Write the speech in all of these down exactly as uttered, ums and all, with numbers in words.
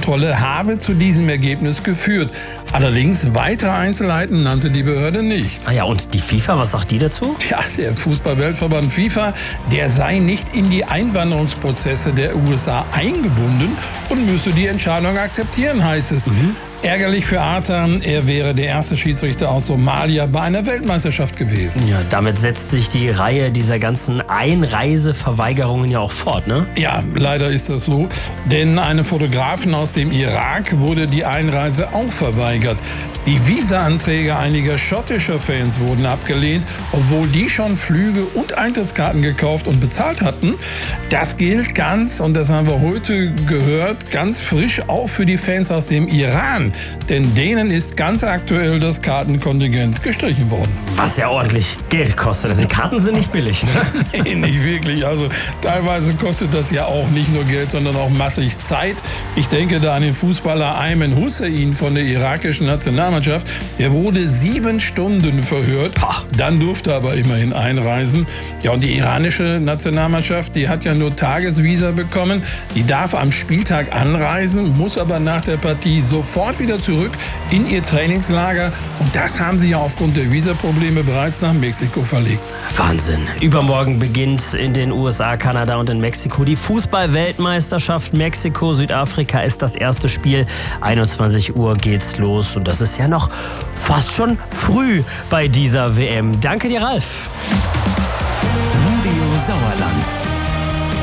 Kontrolle habe zu diesem Ergebnis geführt. Allerdings weitere Einzelheiten nannte die Behörde nicht. Ah ja, und die FIFA, was sagt die dazu? Ja, der Fußball-Weltverband FIFA, der sei nicht in die Einwanderungsprozesse der U S A eingebunden und müsse die Entscheidung akzeptieren, heißt es. Mhm. Ärgerlich für Arthur, er wäre der erste Schiedsrichter aus Somalia bei einer Weltmeisterschaft gewesen. Ja, damit setzt sich die Reihe dieser ganzen Einreiseverweigerungen ja auch fort, ne? Ja, leider ist das so, denn einem Fotografen aus dem Irak wurde die Einreise auch verweigert. Die Visa-Anträge einiger schottischer Fans wurden abgelehnt, obwohl die schon Flüge und Eintrittskarten gekauft und bezahlt hatten. Das gilt ganz, und das haben wir heute gehört, ganz frisch auch für die Fans aus dem Iran. Denn denen ist ganz aktuell das Kartenkontingent gestrichen worden. Was ja ordentlich Geld kostet. Also die Karten sind nicht billig, ne? Nee, nicht wirklich. Also teilweise kostet das ja auch nicht nur Geld, sondern auch massig Zeit. Ich denke da an den Fußballer Ayman Hussein von der irakischen Nationalmannschaft. Der wurde sieben Stunden verhört. Dann durfte er aber immerhin einreisen. Ja, und die iranische Nationalmannschaft, die hat ja nur Tagesvisa bekommen. Die darf am Spieltag anreisen, muss aber nach der Partie sofort wieder zurück in ihr Trainingslager. Und das haben sie ja aufgrund der Visaprobleme bereits nach Mexiko verlegt. Wahnsinn. Übermorgen beginnt in den U S A, Kanada und in Mexiko die Fußball-Weltmeisterschaft. Mexiko, Südafrika ist das erste Spiel. einundzwanzig Uhr geht's los. Und das ist ja noch fast schon früh bei dieser W M. Danke dir, Ralf. Radio Sauerland.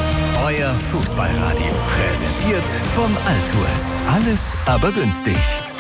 Euer Fußballradio. Präsentiert vom Altours. Alles aber günstig.